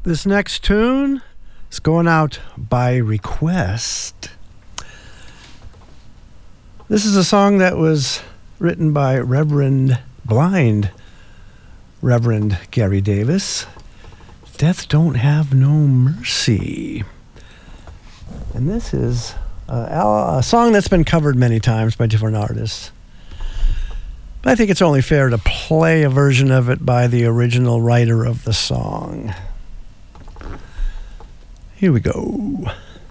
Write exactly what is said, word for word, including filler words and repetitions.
This next tune is going out by request. This is a song that was written by Reverend Blind Reverend Gary Davis. Death Don't Have No Mercy. And this is a, a song that's been covered many times by different artists. But I think it's only fair to play a version of it by the original writer of the song. Here we go.